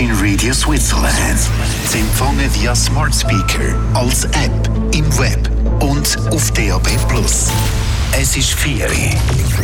Virgin Radio Switzerland. Zu empfangen via Smart Speaker, als App, im Web und auf DAB+. Es ist 4.